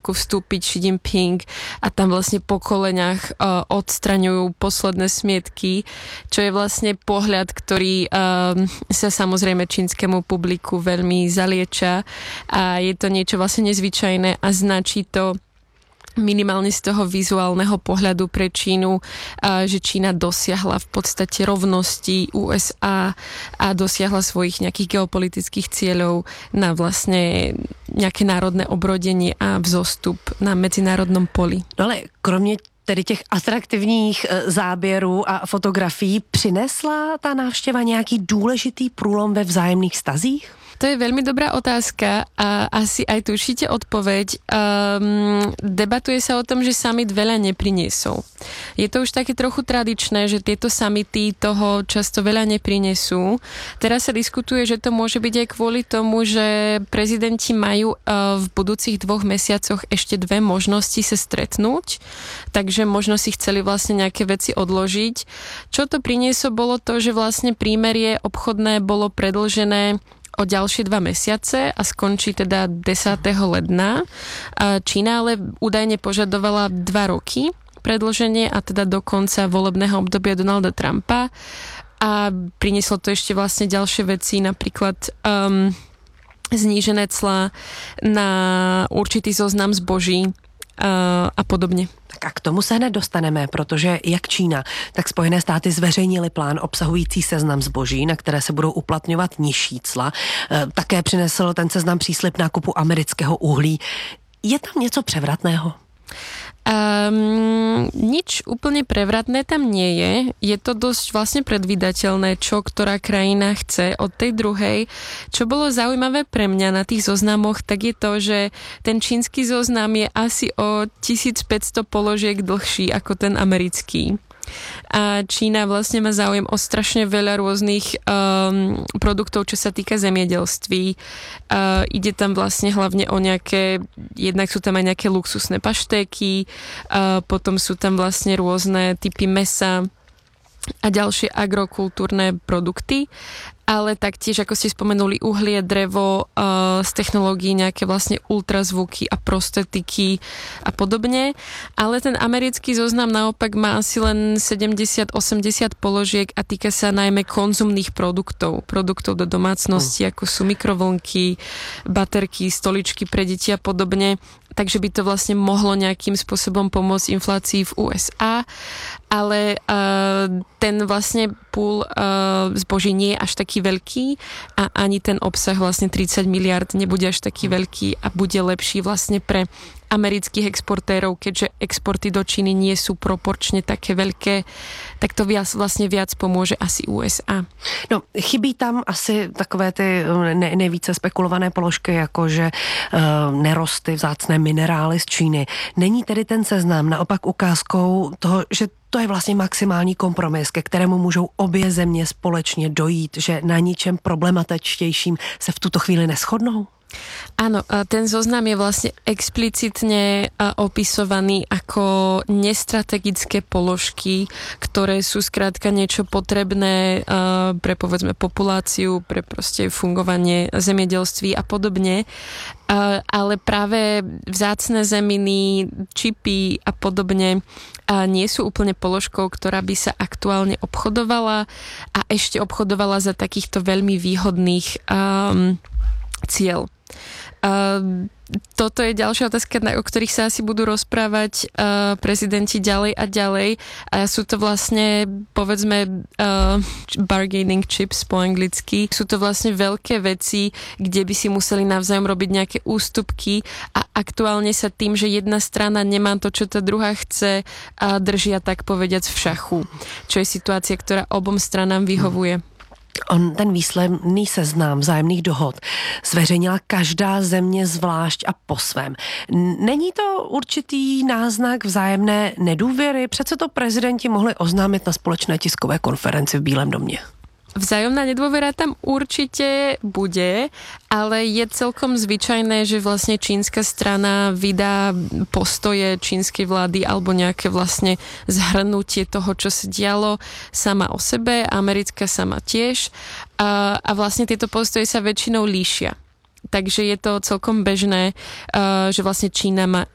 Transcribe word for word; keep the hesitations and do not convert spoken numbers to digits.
Ameriku vstúpiť Xi Jinping a tam vlastne po koleňach uh, odstraňujú posledné smietky, čo je vlastne pohľad, ktorý uh, sa samozrejme čínskemu publiku veľmi zalieča a je to niečo vlastne nezvyčajné a značí to minimálne z toho vizuálneho pohľadu pre Čínu, že Čína dosiahla v podstate rovnosti U S A a dosiahla svojich nejakých geopolitických cieľov na vlastne nejaké národné obrodenie a vzostup na medzinárodnom poli. No ale kromě tedy těch atraktivních záběrů a fotografií přinesla ta návštěva nějaký důležitý průlom ve vzájemných vztazích? To je veľmi dobrá otázka a asi aj tušíte odpoveď. Um, debatuje sa o tom, že summit veľa nepriniesol. Je to už také trochu tradičné, že tieto summity toho často veľa neprinesú. Teraz sa diskutuje, že to môže byť aj kvôli tomu, že prezidenti majú uh, v budúcich dvoch mesiacoch ešte dve možnosti sa stretnúť, takže možno si chceli vlastne nejaké veci odložiť. Čo to prinieslo, bolo to, že vlastne prímerie obchodné bolo predĺžené o ďalšie dva mesiace a skončí teda desátého ledna. Čína ale údajne požadovala dva roky predĺženie a teda do konca volebného obdobia Donalda Trumpa a prinieslo to ešte vlastne ďalšie veci, napríklad um, znížené clá na určitý zoznam zboží uh, a podobne. Tak a k tomu se hned dostaneme, protože jak Čína, tak Spojené státy zveřejnili plán obsahující seznam zboží, na které se budou uplatňovat nižší cla. Také přinesl ten seznam příslib nákupu amerického uhlí. Je tam něco převratného? Um, nič úplne prevratné tam nie je. Je to dosť vlastne predvídateľné, čo ktorá krajina chce od tej druhej. Čo bolo zaujímavé pre mňa na tých zoznamoch, tak je to, že ten čínsky zoznam je asi o tisícpäťsto položiek dlhší ako ten americký. A Čína vlastne má záujem o strašne veľa rôznych um, produktov, čo sa týka zemědělství. Uh, ide tam vlastne hlavne o nejaké, jednak sú tam aj nejaké luxusné paštéky, uh, potom sú tam vlastne rôzne typy mesa a ďalšie agrokultúrne produkty. Ale taktiež, ako ste spomenuli, uhlie, drevo, uh, z technológií nejaké vlastne ultrazvuky a prostetiky a podobne. Ale ten americký zoznam naopak má asi len sedemdesiat osemdesiat položiek a týka sa najmä konzumných produktov. Produktov do domácnosti, mm. ako sú mikrovlnky, baterky, stoličky pre deti a podobne. Takže by to vlastne mohlo nejakým spôsobom pomôcť inflácii v U S A. Ale uh, ten vlastne pool uh, zboží nie je až taký veľký a ani ten obsah vlastne tridsať miliárd nebude až taký veľký a bude lepší vlastne pre amerických exportérov, keďže exporty do Číny nie sú proporčne také veľké, tak to viac, vlastne viac pomôže asi U S A. No, chybí tam asi takové ty ne, nejvíce spekulované položky, jako že uh, nerosty, vzácné minerály z Číny. Není tedy ten seznam naopak ukázkou toho, že to je vlastně maximální kompromis, ke kterému můžou obě země společně dojít, že na ničem problematičtějším se v tuto chvíli neshodnou? Áno, ten zoznam je vlastne explicitne opisovaný ako nestrategické položky, ktoré sú skrátka niečo potrebné pre povedzme populáciu, pre proste fungovanie zemědělství a podobne. Ale práve vzácne zeminy, čipy a podobne nie sú úplne položkou, ktorá by sa aktuálne obchodovala a ešte obchodovala za takýchto veľmi výhodných um, cieľ. Uh, toto je ďalšia otázka, o ktorých sa asi budú rozprávať uh, prezidenti ďalej a ďalej. A sú to vlastne, povedzme, uh, bargaining chips po anglicky. Sú to vlastne veľké veci, kde by si museli navzájom robiť nejaké ústupky a aktuálne sa tým, že jedna strana nemá to, čo tá druhá chce, a držia tak povediac v šachu. Čo je situácia, ktorá obom stranám vyhovuje. On ten výsledný seznam vzájemných dohod zveřejnila každá země zvlášť a po svém. Není to určitý náznak vzájemné nedůvěry? Přece to prezidenti mohli oznámit na společné tiskové konferenci v Bílém domě. Vzájomná nedôvera tam určite bude, ale je celkom zvyčajné, že vlastne čínska strana vydá postoje čínskej vlády alebo nejaké vlastne zhrnutie toho, čo sa dialo sama o sebe, americká sama tiež a, a vlastne tieto postoje sa väčšinou líšia. Takže je to celkom bežné, že vlastne Čína má